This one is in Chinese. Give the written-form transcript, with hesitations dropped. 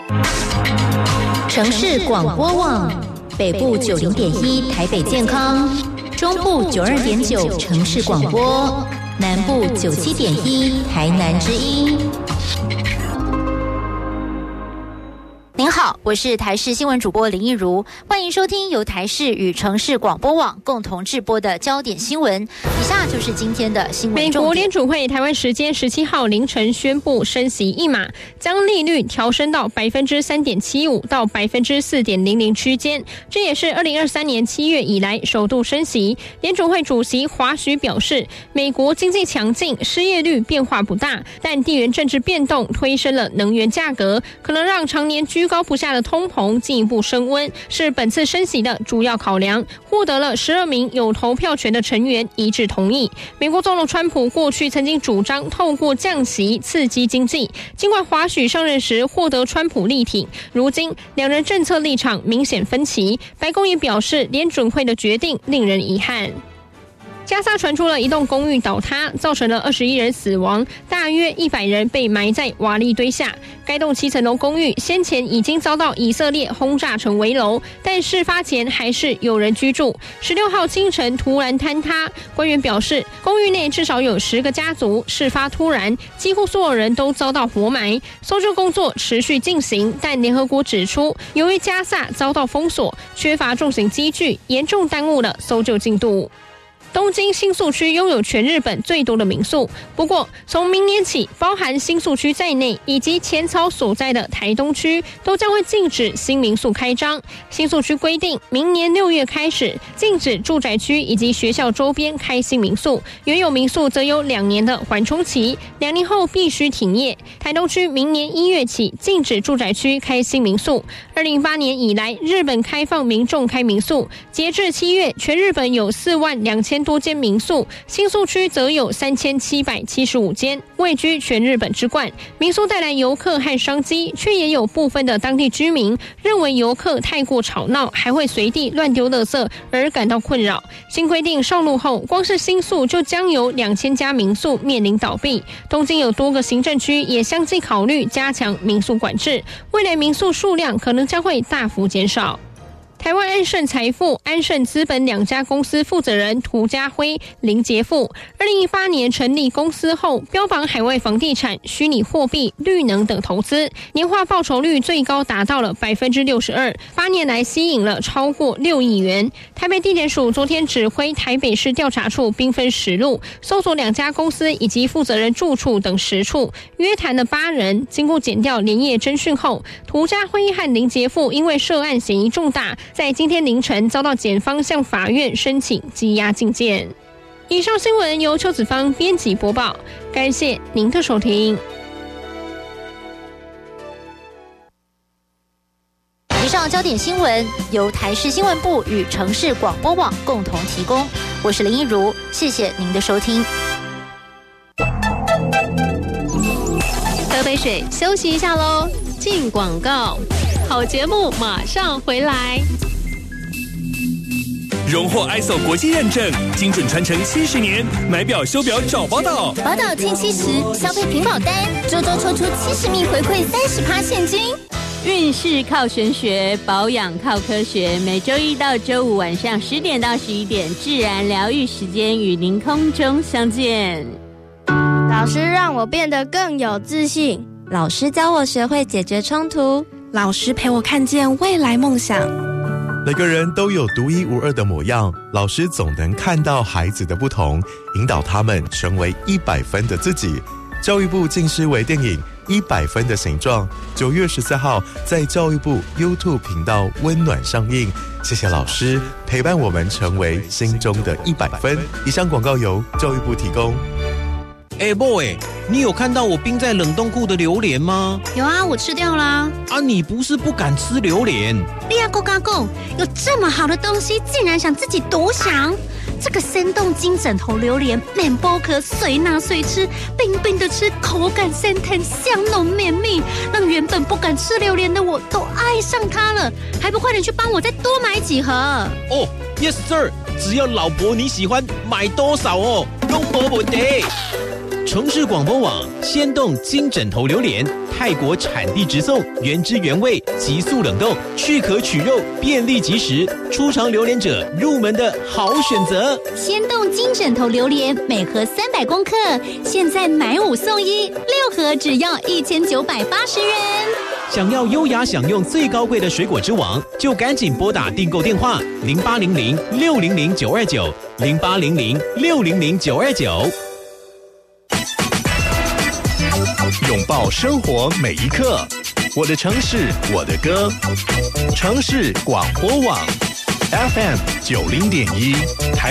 城市广播网，北部90.1台北健康，中部92.9城市广播，南部97.1台南之音。您好，我是台视新闻主播林一如，欢迎收听由台视与城市广播网共同制播的焦点新闻。以下就是今天的新闻重点。 美国联储会台湾时间17号凌晨宣布升息1码，将利率调升到 3.75% 到 4.00% 区间，这也是2023年7月以来首度升息。联储会主席华许表示，美国经济强劲，失业率变化不大，但地缘政治变动推升了能源价格，可能让常年居高不下的通膨进一步升温，是本次升息的主要考量。获得了12名有投票权的成员一致同意。美国总统川普过去曾经主张透过降息刺激经济，尽管华许上任时获得川普力挺，如今两人政策立场明显分歧。白宫也表示，联准会的决定令人遗憾。加沙传出了一栋公寓倒塌，造成了21人死亡，大约100人被埋在瓦砾堆下。该栋7层楼公寓先前已经遭到以色列轰炸成危楼，但事发前还是有人居住。16号清晨突然坍塌，官员表示，公寓内至少有10个家族，事发突然，几乎所有人都遭到活埋。搜救工作持续进行，但联合国指出，由于加萨遭到封锁，缺乏重型机具，严重耽误了搜救进度。东京新宿区拥有全日本最多的民宿，不过从明年起，包含新宿区在内以及浅草所在的台东区都将会禁止新民宿开张。新宿区规定，明年6月开始禁止住宅区以及学校周边开新民宿，原有民宿则有2年的缓冲期，2年后必须停业。台东区明年1月起禁止住宅区开新民宿。2008年以来，日本开放民众开民宿，截至7月，全日本有42000多间民宿，新宿区则有3775间，位居全日本之冠。民宿带来游客和商机，却也有部分的当地居民认为游客太过吵闹，还会随地乱丢垃圾而感到困扰。新规定上路后，光是新宿就将有2000家民宿面临倒闭。东京有多个行政区也相继考虑加强民宿管制，未来民宿数量可能将会大幅减少。台湾安盛财富、安盛资本2家公司负责人涂家辉、林杰富，2018年成立公司后，标榜海外房地产、虚拟货币、绿能等投资，年化报酬率最高达到了 62%， 8年来吸引了超过6亿元。台北地检署昨天指挥台北市调查处兵分10路，搜索2家公司以及负责人住处等10处，约谈了8人。经过检调连夜侦讯后，涂家辉和林杰富因为涉案嫌疑重大，在今天凌晨遭到检方向法院申请羁押禁见。以上新闻由邱子芳编辑播报，感谢您的收听。 以上焦点新闻由台视新闻部与城市广播网共同提供，我是林一如，谢谢您的收听。 喝杯水休息一下咯，进广告，好节目马上回来。 荣获 ISO 国际认证，精准传承70年，买表修表找宝岛。 宝岛近70，消费屏保单，周周抽出70名回馈30%现金。 运势靠玄学，保养靠科学。每周1到周5晚上10点到11点，自然疗愈时间与您空中相见。 老师让我变得更有自信， 老师教我学会解决冲突， 老师陪我看见未来梦想。 每个人都有独一无二的模样，老师总能看到孩子的不同，引导他们成为100分的自己。教育部近视微电影100分的形状，9月14号在教育部 YouTube 频道温暖上映。谢谢老师陪伴我们成为心中的100分。以上广告由教育部提供。 boy， 你有看到我冰在冷冻库的榴莲吗？ 有啊，我吃掉啦。 你不是不敢吃榴莲？ 你也够敢讲，有这么好的东西，竟然想自己独享。这个生动金枕头榴莲，面包壳随拿随吃，冰冰的吃，口感鲜甜，香浓绵密，让原本不敢吃榴莲的我都爱上它了。还不快点去帮我再多买几盒 ？Yes sir， 只要老婆你喜欢，买多少都没问题。 城市广播网鲜冻金枕头榴莲，泰国产地直送，原汁原味，急速冷冻，去壳取肉，便利即食，初尝榴莲者入门的好选择。 鲜冻金枕头榴莲每盒300公克，现在买5送1，6盒只要1980元。 想要优雅享用最高贵的水果之王，就赶紧拨打订购电话0800-600-929，0800-600-929。 拥抱生活每一刻，我的城市，我的歌，城市广播网 FM 90.1。